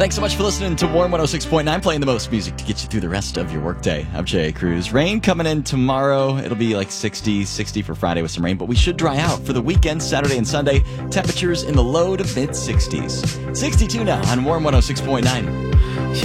Thanks so much for listening to Warm 106.9, playing the most music to get you through the rest of your workday. I'm Jay Cruz. Rain coming in tomorrow. It'll be like 60 for Friday with some rain, but we should dry out for the weekend, Saturday and Sunday. Temperatures in the low to mid 60s. 62 now on Warm 106.9.